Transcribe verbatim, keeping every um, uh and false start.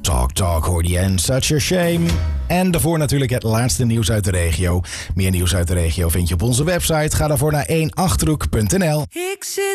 Talk Talk hoorde je en Such a Shame. En daarvoor natuurlijk het laatste nieuws uit de regio. Meer nieuws uit de regio vind je op onze website. Ga daarvoor naar één achterhoek punt n l. Ik zit